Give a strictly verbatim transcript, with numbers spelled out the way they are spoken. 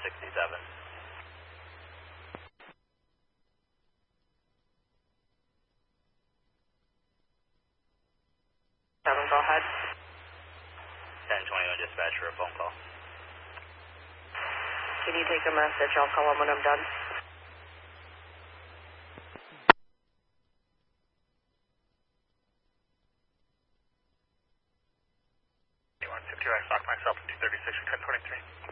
sixty-seven. seven, go ahead. ten twenty-one dispatch for a phone call. Can you take a message? I'll call them when I'm done. one fifty, I stocked myself in two thirty-six for ten twenty-three.